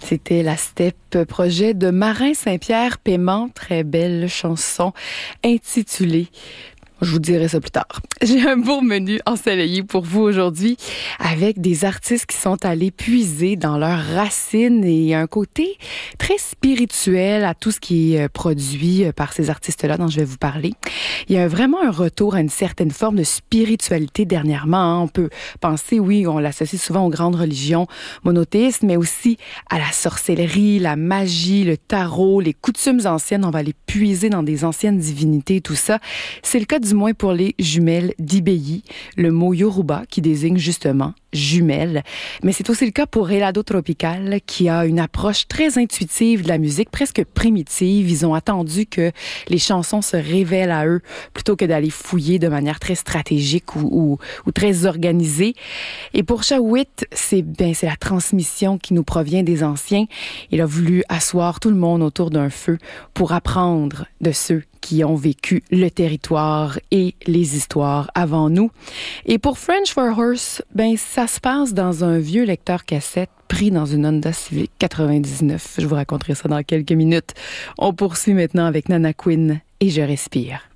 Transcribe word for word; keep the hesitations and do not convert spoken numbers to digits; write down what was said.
C'était la Steppe, projet de Marin Saint-Pierre Paiement. Très belle chanson intitulée. Je vous dirai ça plus tard. J'ai un beau menu ensoleillé pour vous aujourd'hui avec des artistes qui sont allés puiser dans leurs racines et un côté très spirituel à tout ce qui est produit par ces artistes-là dont je vais vous parler. Il y a vraiment un retour à une certaine forme de spiritualité dernièrement. Hein. On peut penser, oui, on l'associe souvent aux grandes religions monothéistes, mais aussi à la sorcellerie, la magie, le tarot, les coutumes anciennes. On va aller puiser dans des anciennes divinités, tout ça. C'est le cas du moins pour les jumelles d'Ibeyi, le mot Yoruba qui désigne justement jumelles. Mais c'est aussi le cas pour Helado Tropical qui a une approche très intuitive de la musique, presque primitive. Ils ont attendu que les chansons se révèlent à eux plutôt que d'aller fouiller de manière très stratégique ou, ou, ou très organisée. Et pour Shawit, c'est, ben, c'est la transmission qui nous provient des anciens. Il a voulu asseoir tout le monde autour d'un feu pour apprendre de ceux qui ont vécu le territoire et les histoires avant nous. Et pour French for Horse, ben ça se passe dans un vieux lecteur cassette pris dans une Honda Civic quatre-vingt-dix-neuf. Je vous raconterai ça dans quelques minutes. On poursuit maintenant avec Nana Queen et Je respire.